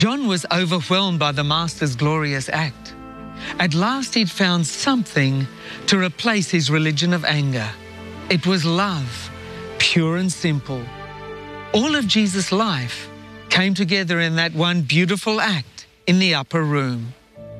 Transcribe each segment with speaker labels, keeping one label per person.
Speaker 1: John was overwhelmed by the Master's glorious act. At last he'd found something to replace his religion of anger. It was love, pure and simple. All of Jesus' life came together in that one beautiful act in the upper room.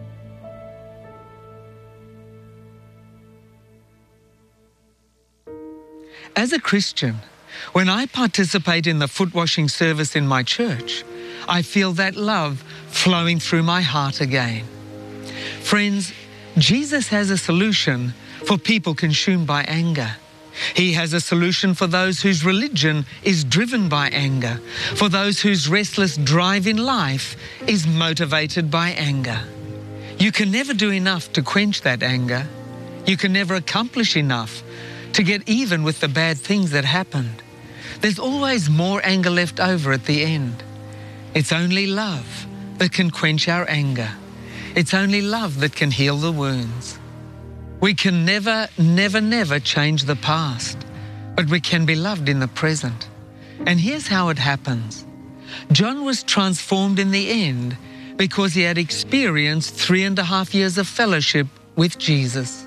Speaker 1: As a Christian, when I participate in the foot washing service in my church, I feel that love flowing through my heart again. Friends, Jesus has a solution for people consumed by anger. He has a solution for those whose religion is driven by anger, for those whose restless drive in life is motivated by anger. You can never do enough to quench that anger. You can never accomplish enough to get even with the bad things that happened. There's always more anger left over at the end. It's only love that can quench our anger. It's only love that can heal the wounds. We can never, never change the past, but we can be loved in the present. And here's how it happens. John was transformed in the end because he had experienced 3.5 years of fellowship with Jesus.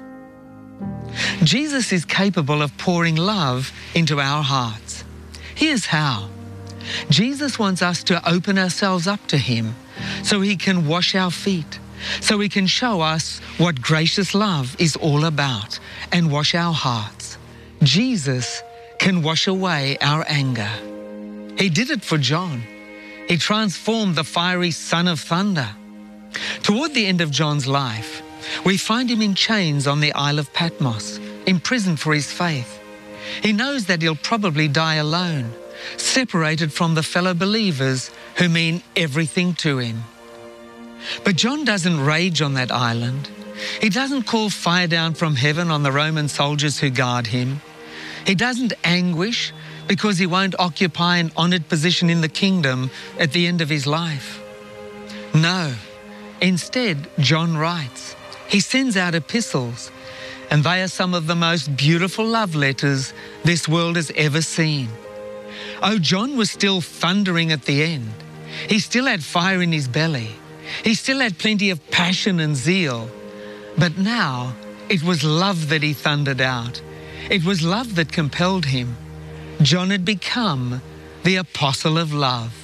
Speaker 1: Jesus is capable of pouring love into our hearts. Here's how. Jesus wants us to open ourselves up to Him so He can wash our feet, so He can show us what gracious love is all about and wash our hearts. Jesus can wash away our anger. He did it for John. He transformed the fiery son of thunder. Toward the end of John's life, we find him in chains on the Isle of Patmos, imprisoned for his faith. He knows that he'll probably die alone, separated from the fellow believers who mean everything to him. But John doesn't rage on that island. He doesn't call fire down from heaven on the Roman soldiers who guard him. He doesn't anguish because he won't occupy an honored position in the kingdom at the end of his life. No, instead, John writes. He sends out epistles, and they are some of the most beautiful love letters this world has ever seen. Oh, John was still thundering at the end. He still had fire in his belly. He still had plenty of passion and zeal. But now it was love that he thundered out. It was love that compelled him. John had become the apostle of love.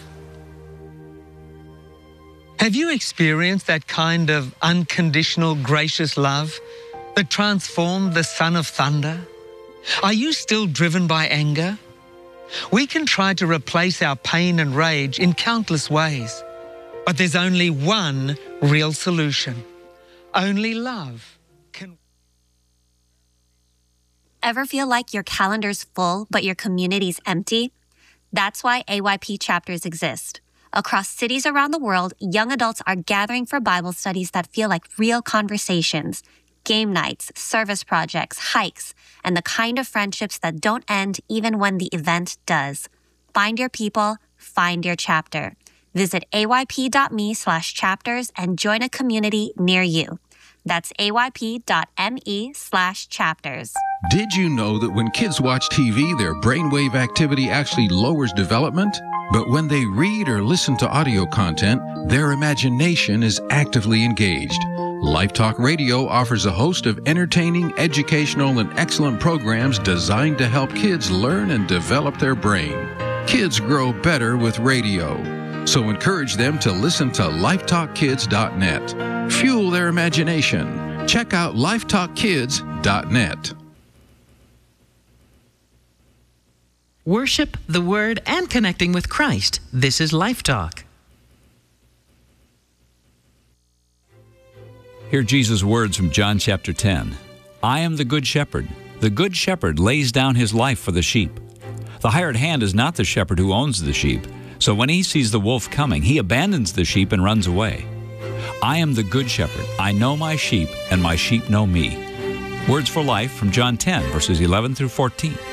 Speaker 1: Have you experienced that kind of unconditional, gracious love that transformed the Son of Thunder? Are you still driven by anger? We can try to replace our pain and rage in countless ways, but there's only one real solution. Only love can.
Speaker 2: Ever feel like your calendar's full, but your community's empty? That's why AYP chapters exist. Across cities around the world, young adults are gathering for Bible studies that feel like real conversations, game nights, service projects, hikes, and the kind of friendships that don't end even when the event does. Find your people, find your chapter. Visit ayp.me/chapters and join a community near you. That's ayp.me/chapters.
Speaker 3: Did you know that when kids watch TV, their brainwave activity actually lowers development? But when they read or listen to audio content, their imagination is actively engaged. LifeTalk Radio offers a host of entertaining, educational, and excellent programs designed to help kids learn and develop their brain. Kids grow better with radio. So encourage them to listen to lifetalkkids.net. Fuel their imagination. Check out lifetalkkids.net.
Speaker 4: Worship, the Word, and connecting with Christ. This is Life Talk.
Speaker 5: Hear Jesus' words from John chapter 10. I am the good shepherd. The good shepherd lays down his life for the sheep. The hired hand is not the shepherd who owns the sheep. So when he sees the wolf coming, he abandons the sheep and runs away. I am the good shepherd. I know my sheep, and my sheep know me. Words for Life from John 10, verses 11 through 14.